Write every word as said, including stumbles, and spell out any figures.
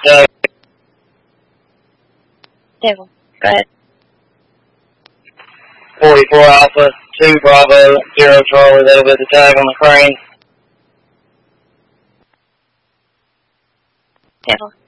Doug. Devil, go ahead. forty-four Alpha, two Bravo, zero Charlie, that'll be the tag on the crane. Devil.